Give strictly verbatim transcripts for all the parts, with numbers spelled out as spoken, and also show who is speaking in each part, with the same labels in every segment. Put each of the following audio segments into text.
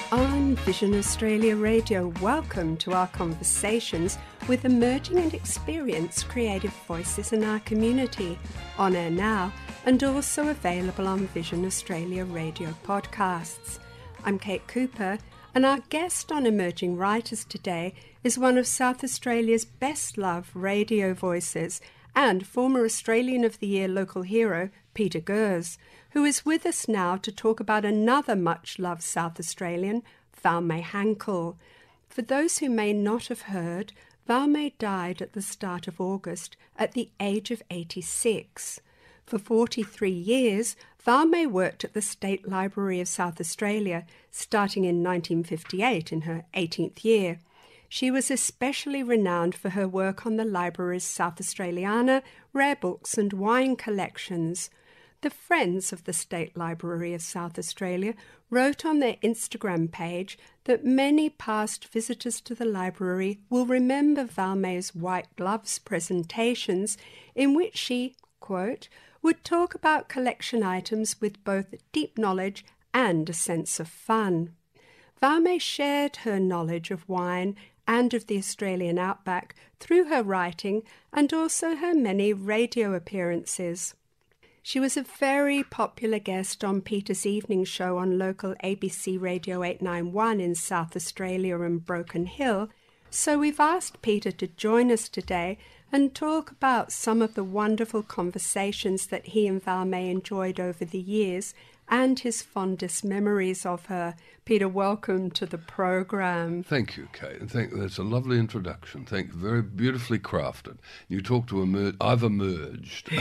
Speaker 1: On Vision Australia Radio, welcome to our conversations with emerging and experienced creative voices in our community, on air now and also available on Vision Australia Radio podcasts. I'm Kate Cooper, and our guest on Emerging Writers today is one of South Australia's best-loved radio voices and former Australian of the Year local hero, Peter Gers, who is with us now to talk about another much-loved South Australian, Valmay Hankel. For those who may not have heard, Valmay died at the start of August at the age of eighty-six. For forty-three years, Valmay worked at the State Library of South Australia, starting in nineteen fifty-eight in her eighteenth year. She was especially renowned for her work on the library's South Australiana, rare books and wine collections. The Friends of the State Library of South Australia wrote on their Instagram page that many past visitors to the library will remember Valmay's White Gloves presentations, in which she, quote, would talk about collection items with both deep knowledge and a sense of fun. Valmay shared her knowledge of wine and of the Australian outback through her writing and also her many radio appearances. She was a very popular guest on Peter's evening show on local A B C Radio eight ninety-one in South Australia and Broken Hill, so we've asked Peter to join us today and talk about some of the wonderful conversations that he and Valmay enjoyed over the years and his fondest memories of her. Peter, welcome to the program.
Speaker 2: Thank you, Kate. And thank, that's a lovely introduction. Thank you. Very beautifully crafted. You talked to emerge. I've emerged.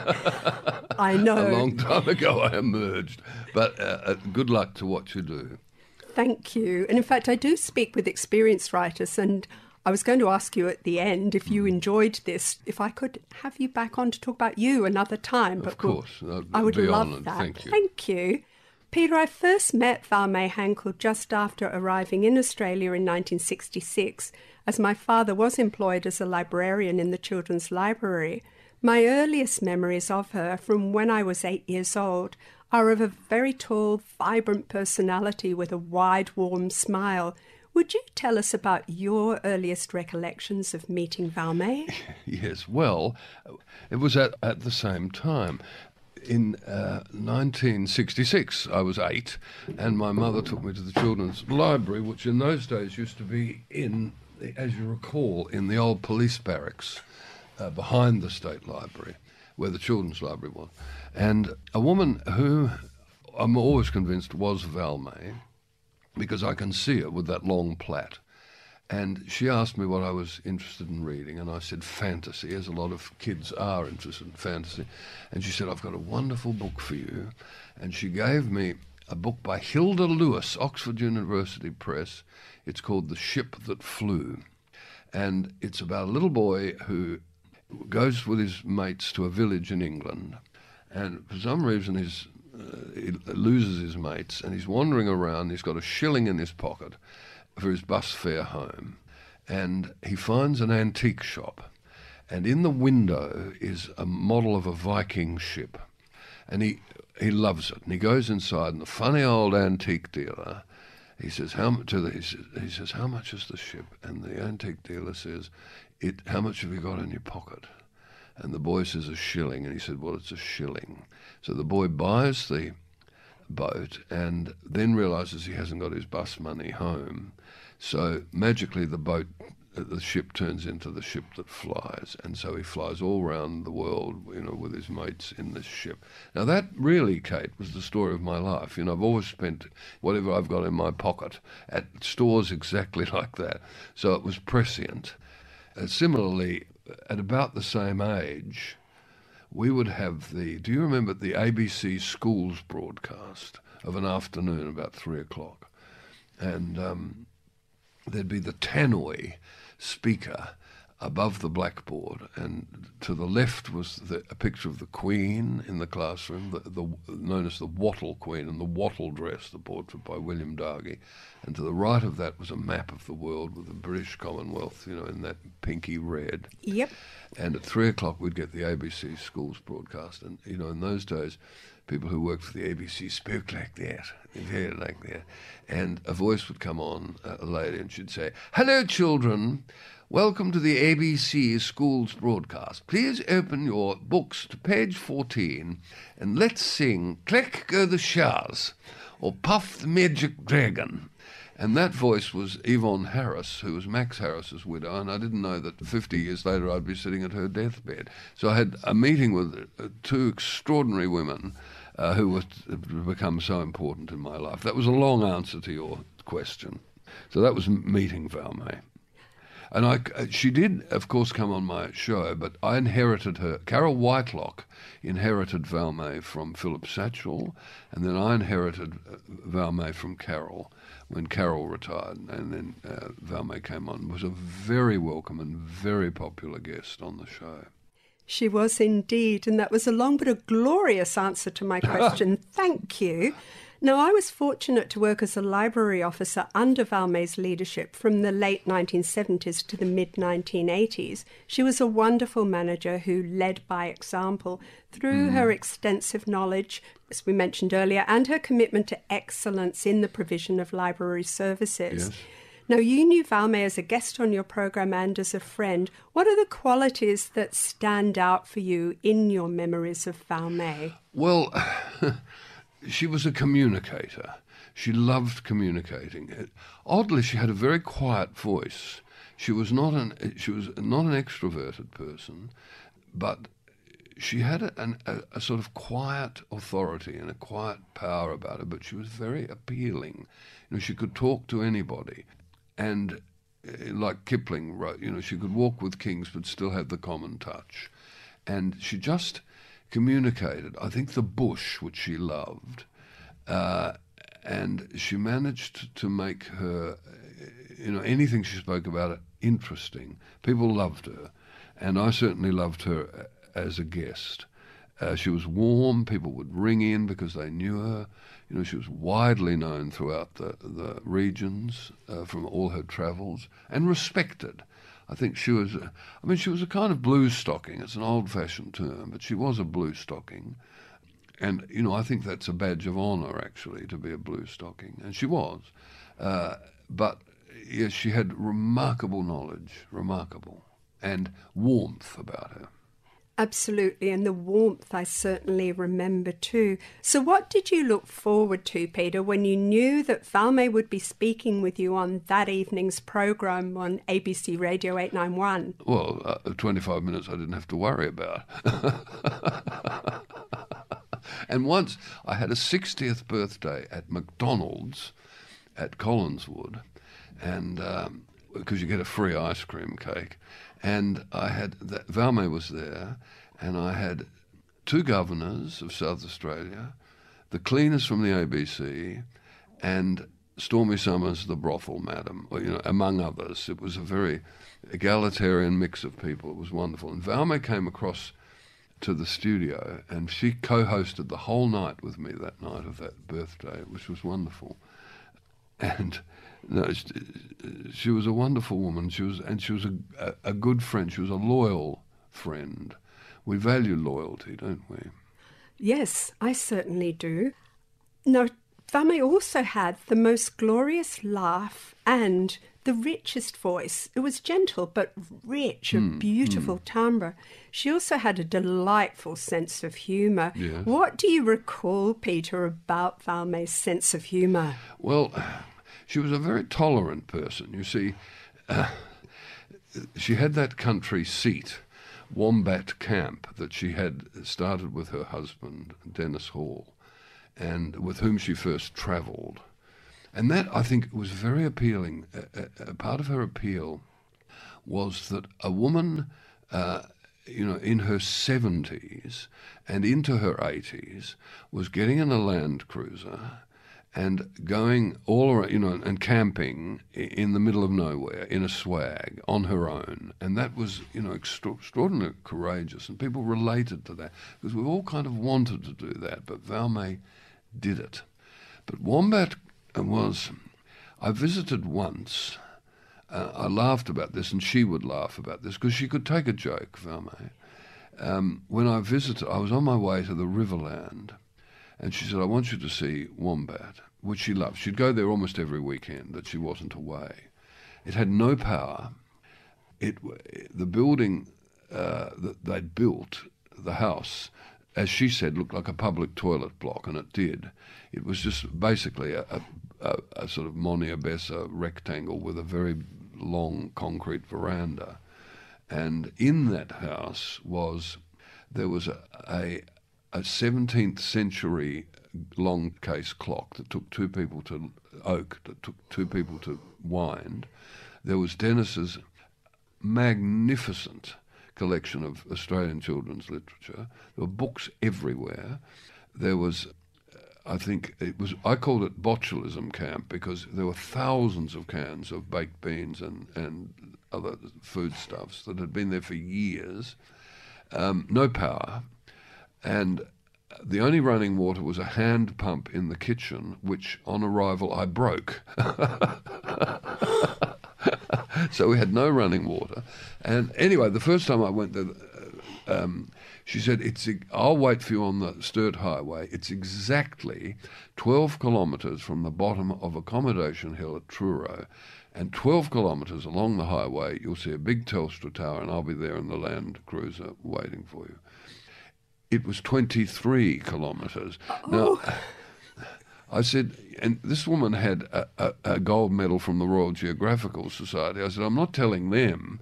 Speaker 1: I know.
Speaker 2: A long time ago I emerged. But uh, good luck to what you do.
Speaker 1: Thank you. And in fact, I do speak with experienced writers, and I was going to ask you at the end if you enjoyed this, if I could have you back on to talk about you another time. But
Speaker 2: of course. I'd
Speaker 1: I would
Speaker 2: be
Speaker 1: love
Speaker 2: honoured.
Speaker 1: that.
Speaker 2: Thank you.
Speaker 1: Thank you. Peter, I first met Valmay Hankel just after arriving in Australia in nineteen sixty-six, as my father was employed as a librarian in the Children's Library. My earliest memories of her, from when I was eight years old, are of a very tall, vibrant personality with a wide, warm smile. Would you tell us about your earliest recollections of meeting Valmay?
Speaker 2: Yes, well, it was at, at the same time. In uh, nineteen sixty-six, I was eight, and my mother took me to the Children's Library, which in those days used to be in, as you recall, in the old police barracks uh, behind the State Library, where the Children's Library was. And a woman who I'm always convinced was Valmay, because I can see her with that long plait. And she asked me what I was interested in reading, and I said fantasy, as a lot of kids are interested in fantasy. And she said, I've got a wonderful book for you. And she gave me a book by Hilda Lewis, Oxford University Press. It's called The Ship That Flew. And it's about a little boy who goes with his mates to a village in England. And for some reason he's, uh, he loses his mates, and he's wandering around. He's got a shilling in his pocket for his bus fare home, and he finds an antique shop, and in the window is a model of a Viking ship, and he he loves it, and he goes inside, and the funny old antique dealer, he says, how much to the, he says, he says, how much is the ship? And the antique dealer says, it, how much have you got in your pocket? And the boy says, a shilling, and he said, well, it's a shilling. So the boy buys the boat and then realises he hasn't got his bus money home. So magically the boat, the ship turns into the ship that flies, and so he flies all around the world, you know, with his mates in this ship. Now that really, Kate, was the story of my life. You know, I've always spent whatever I've got in my pocket at stores exactly like that. So it was prescient. Uh, similarly, at about the same age, we would have the, do you remember the A B C schools broadcast of an afternoon about three o'clock? And um, there'd be the tannoy speaker above the blackboard, and to the left was the, a picture of the Queen in the classroom, the, the known as the Wattle Queen, and the Wattle dress, the portrait by William Dargie. And to the right of that was a map of the world with the British Commonwealth, you know, in that pinky red.
Speaker 1: Yep.
Speaker 2: And at three o'clock we'd get the A B C schools broadcast. And, you know, in those days, people who worked for the A B C spoke like that, very like that. And a voice would come on, a lady, and she'd say, "Hello, children. Welcome to the A B C Schools broadcast. Please open your books to page fourteen and let's sing Clack Go the Showers or Puff the Magic Dragon." And that voice was Yvonne Harris, who was Max Harris's widow, and I didn't know that fifty years later I'd be sitting at her deathbed. So I had a meeting with uh, two extraordinary women uh, who were to become so important in my life. That was a long answer to your question. So that was meeting Val May. And I, she did, of course, come on my show, but I inherited her. Carol Whitelock inherited Val May from Philip Satchell, and then I inherited Val May from Carol when Carol retired, and then uh, Val May came on. Was a very welcome and very popular guest on the show.
Speaker 1: She was indeed, and that was a long but a glorious answer to my question. Thank you. Now, I was fortunate to work as a library officer under Val May's leadership from the late nineteen seventies to the mid nineteen eighties. She was a wonderful manager who led by example through mm. her extensive knowledge, as we mentioned earlier, and her commitment to excellence in the provision of library services.
Speaker 2: Yes.
Speaker 1: Now, you knew Val May as a guest on your program and as a friend. What are the qualities that stand out for you in your memories of Val May?
Speaker 2: Well... She was a communicator. She loved communicating. Oddly, she had a very quiet voice. She was not an she was not an extroverted person, but she had a, an, a, a sort of quiet authority and a quiet power about her. But she was very appealing. You know, she could talk to anybody, and uh, like Kipling wrote, you know, she could walk with kings but still have the common touch, and she just communicated. I think the bush, which she loved, uh, and she managed to make her, you know, anything she spoke about it interesting. People loved her, and I certainly loved her as a guest. Uh, she was warm. People would ring in because they knew her. You know, she was widely known throughout the, the regions uh, from all her travels, and respected. I think she was, a, I mean, she was a kind of blue stocking. It's an old-fashioned term, but she was a blue stocking. And, you know, I think that's a badge of honour, actually, to be a blue stocking. And she was. Uh, but, yes, she had remarkable knowledge, remarkable, and warmth about her.
Speaker 1: Absolutely, and the warmth I certainly remember too. So what did you look forward to, Peter, when you knew that Val May would be speaking with you on that evening's programme on A B C Radio eight ninety-one?
Speaker 2: Well, uh, twenty-five minutes I didn't have to worry about. And once I had a sixtieth birthday at McDonald's at Collinswood, and um, because you get a free ice cream cake, and I had that, Val May was there, and I had two governors of South Australia, the cleaners from the A B C, and Stormy Summers, the brothel madam, you know, among others. It was a very egalitarian mix of people. It was wonderful. And Val May came across to the studio, and she co-hosted the whole night with me that night of that birthday, which was wonderful. And no, she, she was a wonderful woman. She was, and she was a, a, a good friend. She was a loyal friend. We value loyalty, don't we?
Speaker 1: Yes, I certainly do. Now, Val May also had the most glorious laugh and the richest voice. It was gentle but rich, a mm, beautiful mm. timbre. She also had a delightful sense of humour.
Speaker 2: Yes.
Speaker 1: What do you recall, Peter, about Val May's sense of humour?
Speaker 2: Well, she was a very tolerant person. You see, uh, she had that country seat, Wombat Camp, that she had started with her husband, Dennis Hall, and with whom she first travelled. And that, I think, was very appealing. A, a part of her appeal was that a woman, uh, you know, in her seventies and into her eighties was getting in a Land Cruiser and going all around, you know, and camping in the middle of nowhere in a swag on her own. And that was, you know, extra- extraordinarily courageous. And people related to that because we all kind of wanted to do that, but Val May did it. But Wombat was, I visited once, uh, I laughed about this and she would laugh about this because she could take a joke, Val May. Um, when I visited, I was on my way to the Riverland And she said, I want you to see Wombat, which she loved. She'd go there almost every weekend that she wasn't away. It had no power. It, the building uh, that they'd built, the house, as she said, looked like a public toilet block, and it did. It was just basically a, a, a, a sort of Monia Bessa rectangle with a very long concrete veranda. And in that house was, there was a, a, a seventeenth century long case clock that took two people to oak, that took two people to wind. There was Dennis's magnificent collection of Australian children's literature. There were books everywhere. There was, I think it was, I called it botulism camp because there were thousands of cans of baked beans and, and other foodstuffs that had been there for years. Um, no power. And the only running water was a hand pump in the kitchen, which on arrival I broke. So we had no running water. And anyway, the first time I went there, um, she said, "It's. I'll wait for you on the Sturt Highway. It's exactly twelve kilometres from the bottom of Accommodation Hill at Truro, and twelve kilometres along the highway, you'll see a big Telstra tower, and I'll be there in the Land Cruiser waiting for you." It was twenty-three kilometres.
Speaker 1: Oh.
Speaker 2: Now, I said, and this woman had a, a, a gold medal from the Royal Geographical Society. I said, "I'm not telling them."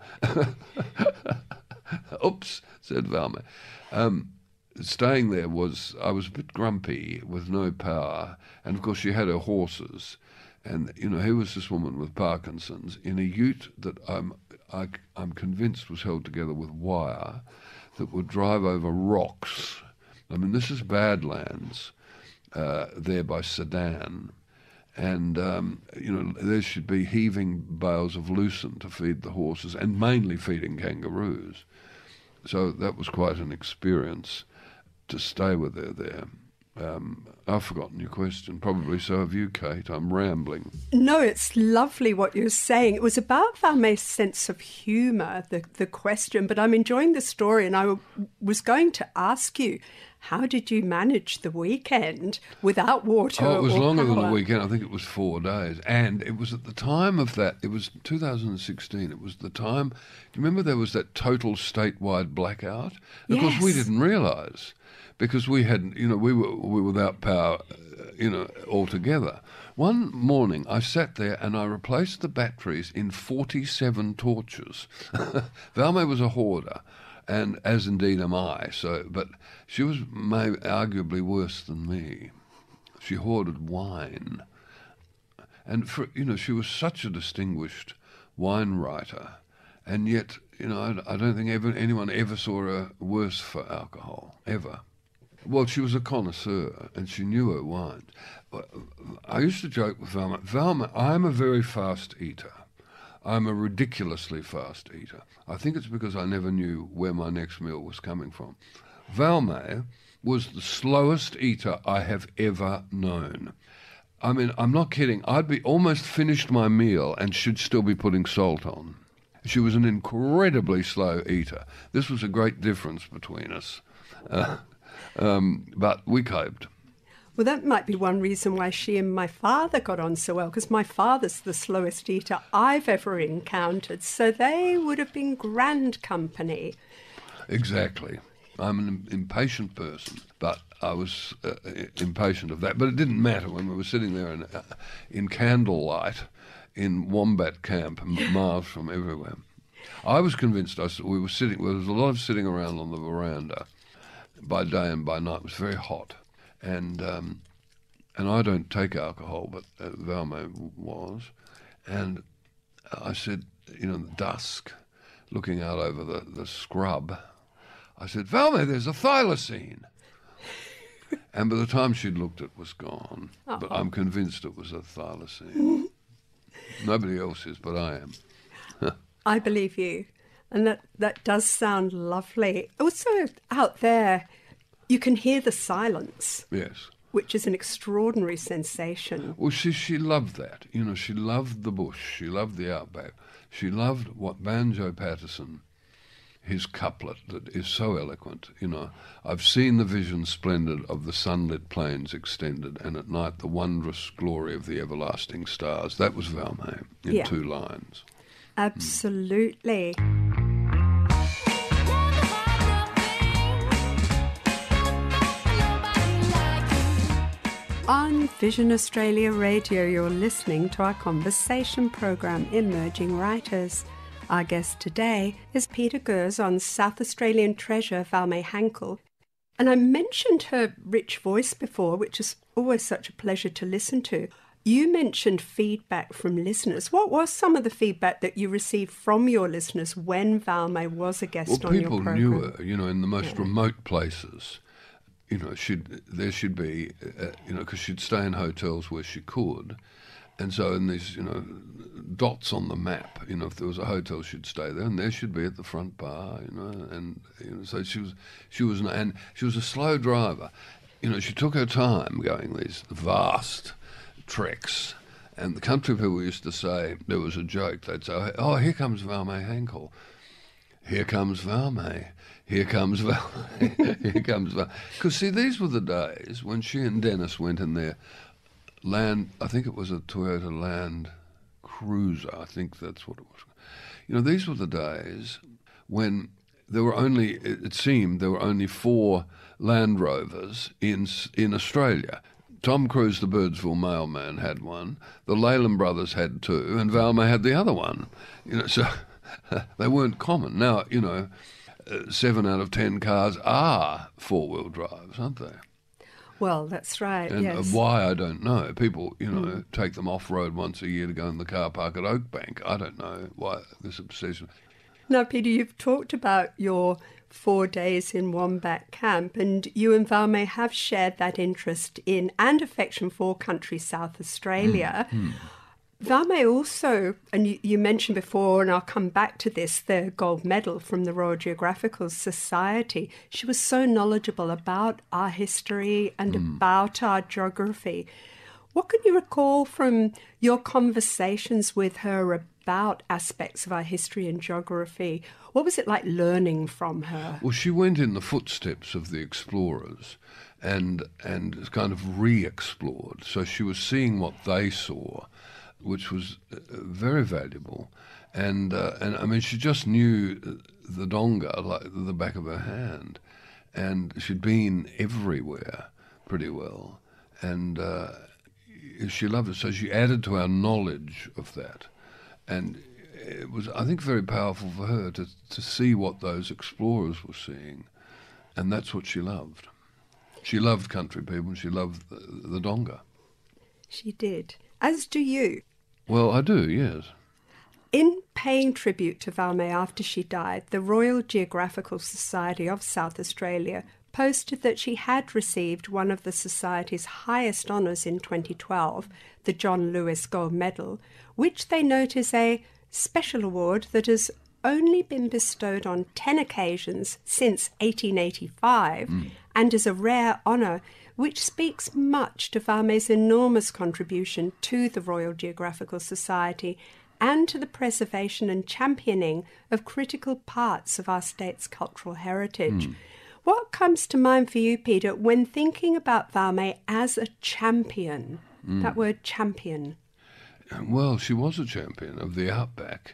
Speaker 2: Oops, said Valma. Um, staying there was, I was a bit grumpy with no power. And of course she had her horses. And, you know, here was this woman with Parkinson's in a ute that I'm, I, I'm convinced was held together with wire that would drive over rocks. I mean, this is Badlands. Uh, there by Sedan, and um, you know there should be heaving bales of lucerne to feed the horses, and mainly feeding kangaroos. So that was quite an experience to stay with her there. Um, I've forgotten your question. Probably so have you, Kate. I'm rambling.
Speaker 1: No, it's lovely what you're saying. It was about Valma's sense of humour, the, the question, but I'm enjoying the story, and I w- was going to ask you, how did you manage the weekend without water?
Speaker 2: Oh, it was
Speaker 1: or
Speaker 2: longer
Speaker 1: power?
Speaker 2: than a weekend. I think it was four days. And it was at the time of that, it was two thousand sixteen, it was the time, do you remember there was that total statewide blackout? And of course, we
Speaker 1: Yes.
Speaker 2: didn't realise, because we had, you know, we were, we were without power, uh, you know, altogether. One morning, I sat there and I replaced the batteries in forty-seven torches. Valma was a hoarder, and as indeed am I. So, but she was may, arguably worse than me. She hoarded wine, and for, you know, she was such a distinguished wine writer, and yet, you know, I, I don't think ever anyone ever saw her worse for alcohol ever. Well, she was a connoisseur, and she knew her wines. I used to joke with Valma, Valma, I'm a very fast eater. I'm a ridiculously fast eater. I think it's because I never knew where my next meal was coming from. Valma was the slowest eater I have ever known. I mean, I'm not kidding. I'd be almost finished my meal and should still be putting salt on. She was an incredibly slow eater. This was a great difference between us. Uh, um, but we coped.
Speaker 1: Well, that might be one reason why she and my father got on so well, because my father's the slowest eater I've ever encountered, so they would have been grand company.
Speaker 2: Exactly. I'm an impatient person, but I was uh, impatient of that. But it didn't matter when we were sitting there in, uh, in candlelight in Wombat Camp, miles from everywhere. I was convinced I, we were sitting, well, there was a lot of sitting around on the veranda by day and by night. It was very hot. And um, and I don't take alcohol, but uh, Valma was. And I said, you know, in the dusk, looking out over the, the scrub, I said, Valma, there's a thylacine. And by the time she'd looked, it was gone. Uh-oh. But I'm convinced it was a thylacine. Nobody else is, but I am.
Speaker 1: I believe you. And that, that does sound lovely. Also, out there, you can hear the silence.
Speaker 2: Yes.
Speaker 1: Which is an extraordinary sensation.
Speaker 2: Well, she she loved that. You know, she loved the bush. She loved the outback. She loved what Banjo Patterson, his couplet that is so eloquent, you know, I've seen the vision splendid of the sunlit plains extended, and at night the wondrous glory of the everlasting stars. That was Valmay in
Speaker 1: Yeah.
Speaker 2: two lines.
Speaker 1: Absolutely. On Vision Australia Radio, you're listening to our conversation program, Emerging Writers. Our guest today is Peter Gers on South Australian treasure Valmay Hankel. And I mentioned her rich voice before, which is always such a pleasure to listen to. You mentioned feedback from listeners. What was some of the feedback that you received from your listeners when Valmay was a guest
Speaker 2: well,
Speaker 1: on your
Speaker 2: people
Speaker 1: program?
Speaker 2: knew her, you know, in the most
Speaker 1: Yeah.
Speaker 2: remote places. You know, she'd, there should be, uh, you know, because she'd stay in hotels where she could. And so in these, you know, dots on the map, you know, if there was a hotel, she'd stay there, and there she'd be at the front bar, you know, and you know, so she was, she was, and she was a slow driver. You know, she took her time going these vast treks, and the country people used to say, there was a joke, they'd say, oh, here comes Valmay Hankel. Here comes Valmay. Here comes Valmay. Here comes Valmay. Because, see, these were the days when she and Dennis went in their Land, I think it was a Toyota Land Cruiser, I think that's what it was. You know, these were the days when there were only, it seemed, there were only four Land Rovers in in Australia. Tom Cruise, the Birdsville mailman, had one, the Leyland brothers had two, and Valmay had the other one. You know, so they weren't common. Now, you know, uh, seven out of ten cars are four-wheel drives, aren't they?
Speaker 1: Well, that's right,
Speaker 2: And
Speaker 1: yes.
Speaker 2: why, I don't know. People, you know, mm. take them off-road once a year to go in the car park at Oakbank. I don't know why this obsession.
Speaker 1: Now, Peter, you've talked about your four days in Wombat Camp, and you and Valmay have shared that interest in and affection for country South Australia. Mm. Mm. Valmay also, and you, you mentioned before, and I'll come back to this, the gold medal from the Royal Geographical Society. She was so knowledgeable about our history and mm. about our geography. What can you recall from your conversations with her about aspects of our history and geography? What was it like learning from her?
Speaker 2: Well, she went in the footsteps of the explorers and and kind of re-explored. So she was seeing what they saw, which was uh, very valuable. And, uh, and I mean, she just knew the Donga like the back of her hand. And she'd been everywhere pretty well. And uh, she loved it. So she added to our knowledge of that. And it was, I think, very powerful for her to, to see what those explorers were seeing. And that's what she loved. She loved country people, and she loved the, the Donga.
Speaker 1: She did. As do you.
Speaker 2: Well, I do, yes.
Speaker 1: In paying tribute to Valmay after she died, the Royal Geographical Society of South Australia posted that she had received one of the Society's highest honours in twenty twelve, the John Lewis Gold Medal, which they note is a special award that has only been bestowed on ten occasions since eighteen eighty-five mm. and is a rare honour, which speaks much to Valmay's enormous contribution to the Royal Geographical Society and to the preservation and championing of critical parts of our state's cultural heritage. Mm. What comes to mind for you, Peter, when thinking about Valmay as a champion? Mm. That word champion.
Speaker 2: Well, she was a champion of the outback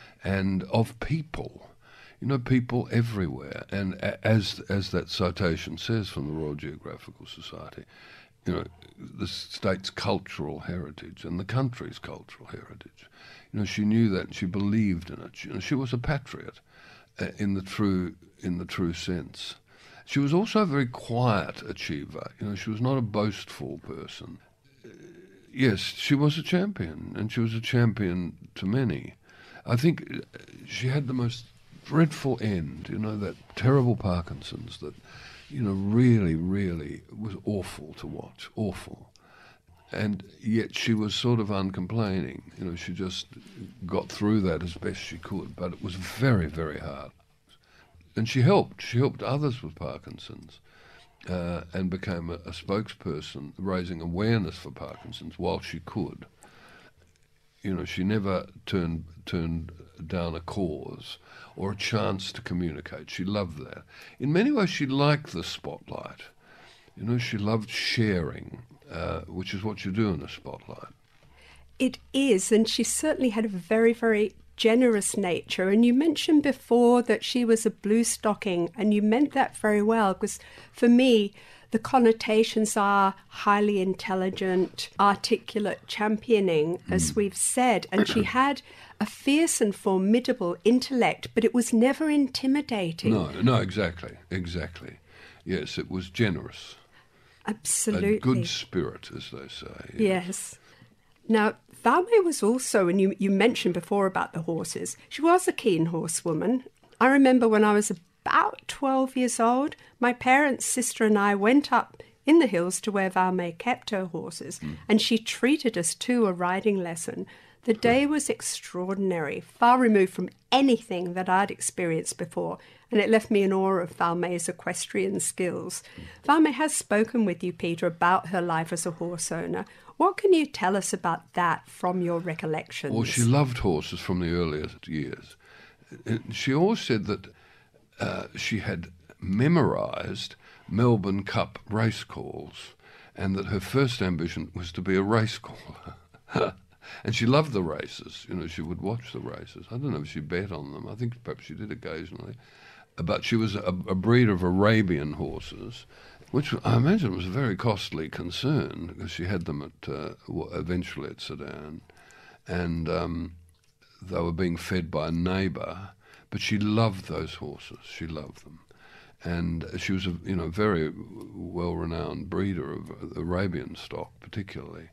Speaker 2: and of people. You know, people everywhere. And as as that citation says from the Royal Geographical Society, you know, the state's cultural heritage and the country's cultural heritage. You know, she knew that and she believed in it. She, you know, she was a patriot uh, in the true in the true sense. She was also a very quiet achiever. You know, she was not a boastful person. Uh, yes, she was a champion, and she was a champion to many. I think she had the most dreadful end, you know, that terrible Parkinson's that, you know, really, really was awful to watch, awful. And yet she was sort of uncomplaining. You know, she just got through that as best she could, but it was very, very hard. And she helped. She helped others with Parkinson's uh, and became a, a spokesperson raising awareness for Parkinson's while she could. you know, she never turned turned down a cause or a chance to communicate. She loved that. In many ways, she liked the spotlight. You know, she loved sharing, uh, which is what you do in a spotlight.
Speaker 1: It is, and she certainly had a very, very generous nature. And you mentioned before that she was a blue stocking, and you meant that very well, because for me, the connotations are highly intelligent, articulate championing, as mm. we've said. And she had a fierce and formidable intellect, but it was never intimidating.
Speaker 2: No, no, exactly, exactly. Yes, it was generous.
Speaker 1: Absolutely.
Speaker 2: A good spirit, as they say.
Speaker 1: Yes. yes. Now, Valmay was also, and you, you mentioned before about the horses, she was a keen horsewoman. I remember when I was about twelve years old, my parents, sister and I went up in the hills to where Valmay kept her horses, mm. and she treated us to a riding lesson. The day was extraordinary, far removed from anything that I'd experienced before, and it left me in awe of Valmay's equestrian skills. Mm. Valmay has spoken with you, Peter, about her life as a horse owner. What can you tell us about that from your recollections?
Speaker 2: Well, she loved horses from the earliest years. She always said that uh, she had memorised Melbourne Cup race calls, and that her first ambition was to be a race caller. And she loved the races. You know, she would watch the races. I don't know if she bet on them. I think perhaps she did occasionally. But she was a, a breed of Arabian horses, which I imagine was a very costly concern, because she had them at uh, eventually at Sedan, and um, they were being fed by a neighbour. But she loved those horses. She loved them, and she was a you know very well-renowned breeder of Arabian stock, particularly.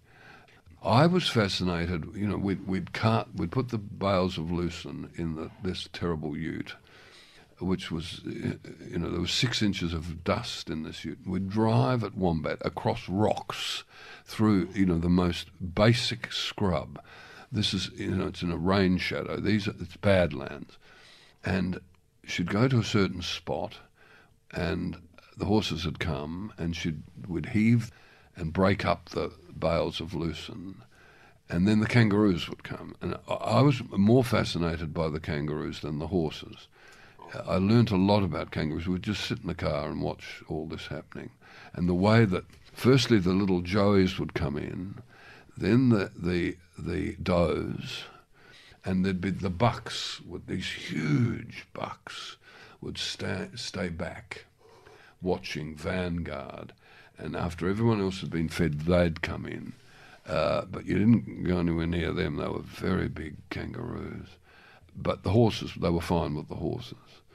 Speaker 2: I was fascinated. You know, we'd we'd cart, we'd put the bales of lucerne in the, this terrible ute, which was, you know, there was six inches of dust in this ute. We'd drive at Wombat across rocks through, you know, the most basic scrub. This is, you know, it's in a rain shadow. These are, it's badlands. And she'd go to a certain spot, and the horses had come, and she'd would heave and break up the bales of lucerne, and then the kangaroos would come. And I was more fascinated by the kangaroos than the horses. I learnt a lot about kangaroos. We'd just sit in the car and watch all this happening. And the way that, firstly, the little joeys would come in, then the the, the does, and there'd be the bucks, with these huge bucks, would stay, stay back, watching vanguard. And after everyone else had been fed, they'd come in. Uh, but you didn't go anywhere near them. They were very big kangaroos. But the horses, they were fine with the horses.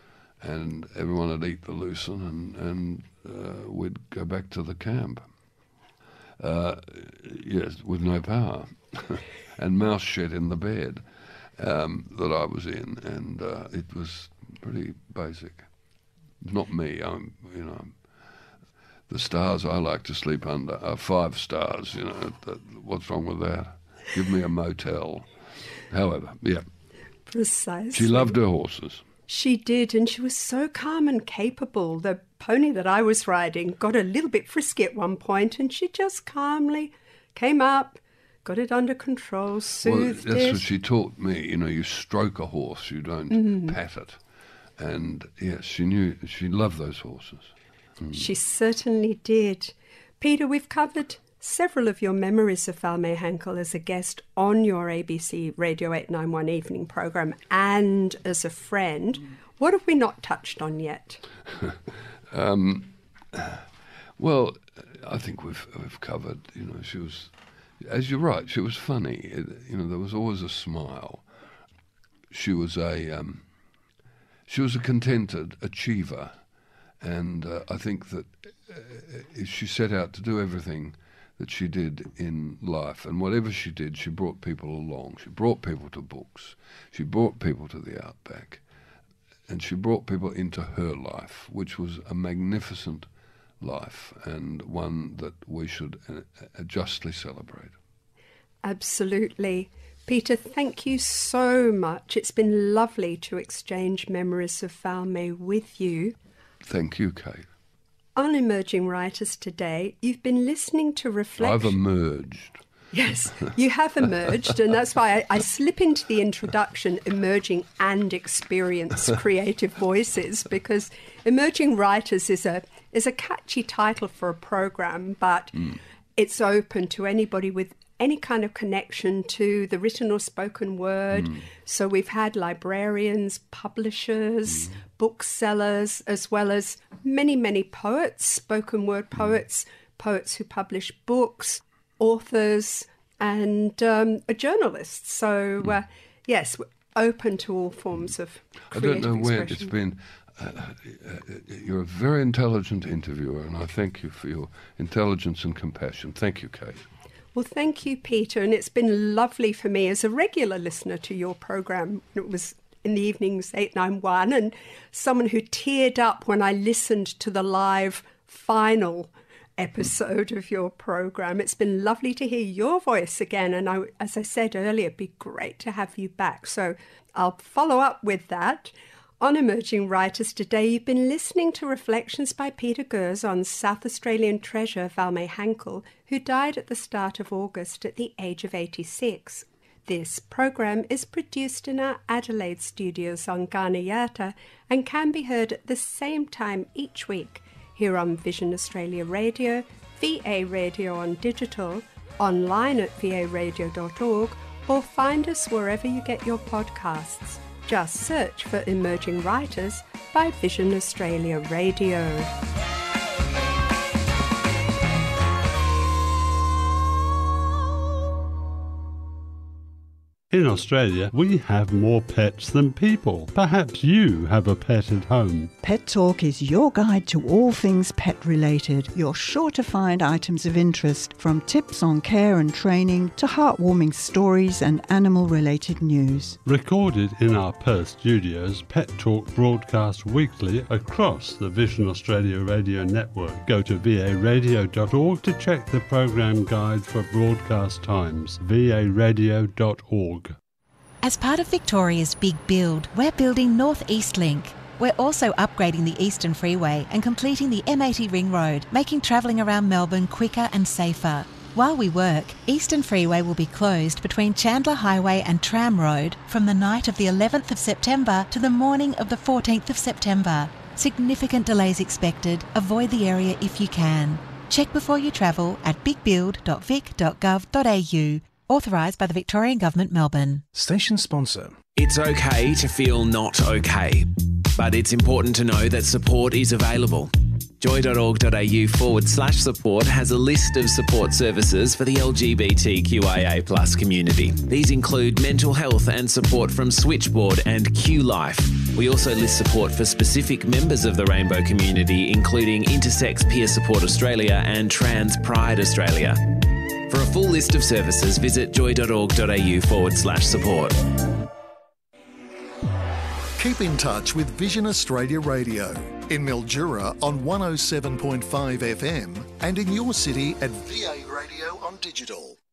Speaker 2: And everyone would eat the lucerne, and, and uh, we'd go back to the camp. Uh, yes, with no power. And mouse shit in the bed um, that I was in. And uh, it was pretty basic. Not me, I'm, you know... The stars I like to sleep under are five stars, you know. That, what's wrong with that? Give me a motel. However, yeah.
Speaker 1: Precisely.
Speaker 2: She loved her horses.
Speaker 1: She did, and she was so calm and capable. The pony that I was riding got a little bit frisky at one point, and she just calmly came up, got it under control, soothed
Speaker 2: well, that's
Speaker 1: it.
Speaker 2: what she taught me. You know, you stroke a horse, you don't mm. pat it. And, yes, she knew, she loved those horses. Mm.
Speaker 1: She certainly did. Peter, we've covered several of your memories of Valmay Hankel as a guest on your A B C Radio eight ninety-one evening programme and as a friend. What have we not touched on yet?
Speaker 2: um, well, I think we've we've covered, you know, she was, as you're right, she was funny. It, you know, there was always a smile. She was a, um, she was a contented achiever. And uh, I think that uh, she set out to do everything that she did in life. And whatever she did, she brought people along. She brought people to books. She brought people to the Outback. And she brought people into her life, which was a magnificent life and one that we should uh, justly celebrate.
Speaker 1: Absolutely. Peter, thank you so much. It's been lovely to exchange memories of Valmay with you.
Speaker 2: Thank you, Kate.
Speaker 1: On Emerging Writers today, you've been listening to Reflection.
Speaker 2: I've emerged.
Speaker 1: Yes, you have emerged, and that's why I, I slip into the introduction, emerging and experienced creative voices, because Emerging Writers is a is a catchy title for a program, but mm. it's open to anybody with any kind of connection to the written or spoken word. Mm. So we've had librarians, publishers, mm. booksellers, as well as many, many poets, spoken word poets, mm. poets who publish books, authors, and um, journalists. So, uh, yes, we're open to all forms of creative
Speaker 2: I don't know
Speaker 1: expression.
Speaker 2: when it's been. Uh, uh, you're a very intelligent interviewer, and I thank you for your intelligence and compassion. Thank you, Kate.
Speaker 1: Well, thank you, Peter, and it's been lovely for me as a regular listener to your programme. It was in the evenings, eight nine one, and someone who teared up when I listened to the live final episode of your programme. It's been lovely to hear your voice again, and I, as I said earlier, it'd be great to have you back. So I'll follow up with that. On Emerging Writers today, you've been listening to reflections by Peter Gers on South Australian treasure Valmay Hankel, who died at the start of August at the age of eighty-six. This program is produced in our Adelaide studios on Garnayata and can be heard at the same time each week here on Vision Australia Radio, V A Radio on digital, online at v a radio dot org, or find us wherever you get your podcasts. Just search for Emerging Writers by Vision Australia Radio.
Speaker 3: In Australia, we have more pets than people. Perhaps you have a pet at home.
Speaker 4: Pet Talk is your guide to all things pet-related. You're sure to find items of interest, from tips on care and training to heartwarming stories and animal-related news.
Speaker 3: Recorded in our Perth studios, Pet Talk broadcasts weekly across the Vision Australia Radio network. Go to v a radio dot org to check the program guide for broadcast times. v a radio dot org.
Speaker 5: As part of Victoria's Big Build, we're building North East Link. We're also upgrading the Eastern Freeway and completing the M eighty Ring Road, making travelling around Melbourne quicker and safer. While we work, Eastern Freeway will be closed between Chandler Highway and Tram Road from the night of the eleventh of September to the morning of the fourteenth of September. Significant delays expected. Avoid the area if you can. Check before you travel at big build dot vic dot gov dot a u. Authorised by the Victorian Government, Melbourne.
Speaker 6: Station sponsor.
Speaker 7: It's okay to feel not okay, but it's important to know that support is available. joy.org.au forward slash support has a list of support services for the L G B T Q I A plus community. These include mental health and support from Switchboard and Q Life. We also list support for specific members of the rainbow community, including Intersex Peer Support Australia and Trans Pride Australia. For a full list of services, visit joy.org.au forward slash support.
Speaker 8: Keep in touch with Vision Australia Radio in Mildura on one oh seven point five F M and in your city at V A Radio on digital.